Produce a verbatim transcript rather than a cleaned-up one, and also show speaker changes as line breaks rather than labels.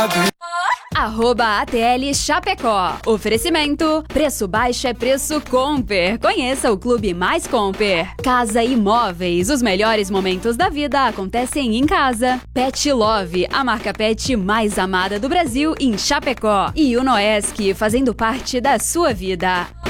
Arroba A T L Chapecó. Oferecimento. Preço baixo é preço Comper. Conheça o Clube Mais Comper. Casa Imóveis. Os melhores momentos da vida acontecem em casa. Pet Love. A marca pet mais amada do Brasil em Chapecó. E o Noesc, fazendo parte da sua vida.